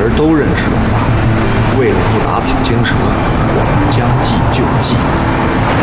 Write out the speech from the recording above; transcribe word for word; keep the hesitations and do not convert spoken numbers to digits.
儿都认识龙妈，为了不打草惊蛇，我们将计就计。